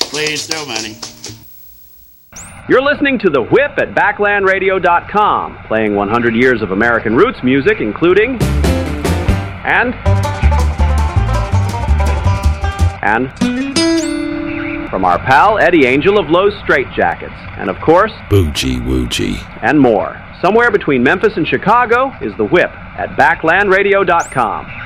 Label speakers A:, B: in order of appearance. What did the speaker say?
A: Please do, Manny.
B: You're listening to The Whip at BacklandRadio.com, playing 100 years of American roots music, including... And from our pal Eddie Angel of Lowe's Straitjackets, and of course...
C: Boogie Woogie.
B: And more. Somewhere between Memphis and Chicago is The Whip at BacklandRadio.com.